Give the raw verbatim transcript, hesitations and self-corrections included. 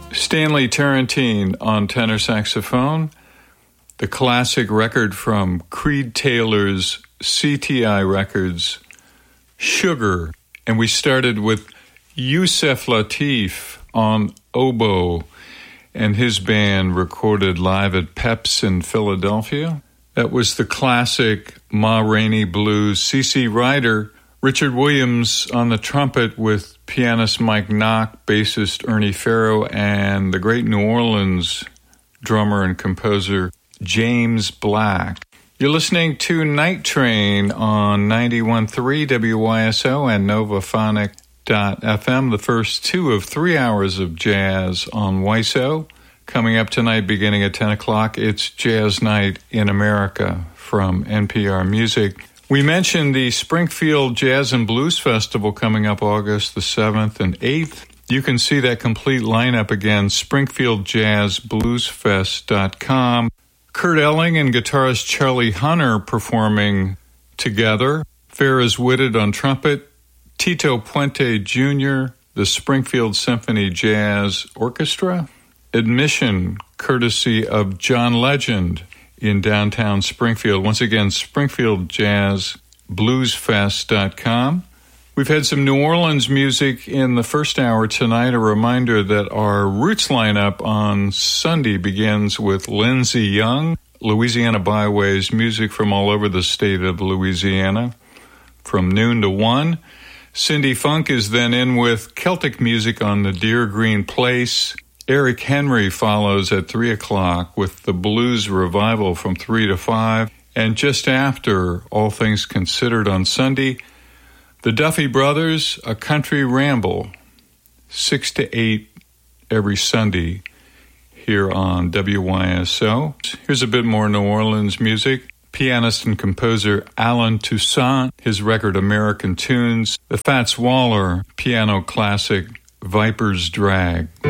Stanley Tarantine on tenor saxophone, the classic record from Creed Taylor's C T I Records, Sugar. And we started with Yusef Lateef on oboe and his band recorded live at Peps in Philadelphia. That was the classic Ma Rainey Blues. C C Ryder, Richard Williams on the trumpet with pianist Mike Knock, bassist Ernie Farrow, and the great New Orleans drummer and composer James Black. You're listening to Night Train on ninety-one point three W Y S O and Novaphonic dot F M, the first two of three hours of jazz on W Y S O. Coming up tonight beginning at ten o'clock, it's Jazz Night in America from N P R Music. We mentioned the Springfield Jazz and Blues Festival coming up August the seventh and eighth. You can see that complete lineup again, springfield jazz blues fest dot com. Kurt Elling and guitarist Charlie Hunter performing together. Farrah's Whitted on trumpet. Tito Puente Junior, the Springfield Symphony Jazz Orchestra. Admission courtesy of John Legend in downtown Springfield. Once again, springfield jazz blues fest dot com. We've had some New Orleans music in the first hour tonight. A reminder that our Roots lineup on Sunday begins with Lindsey Young, Louisiana Byways, music from all over the state of Louisiana, from noon to one. Cindy Funk is then in with Celtic music on the Deer Green Place. Eric Henry follows at three o'clock with the Blues Revival from three to five. And just after All Things Considered on Sunday, the Duffy Brothers, A Country Ramble, six to eight every Sunday here on W Y S O. Here's a bit more New Orleans music. Pianist and composer Alan Toussaint, his record American Tunes. The Fats Waller piano classic, Viper's Drag.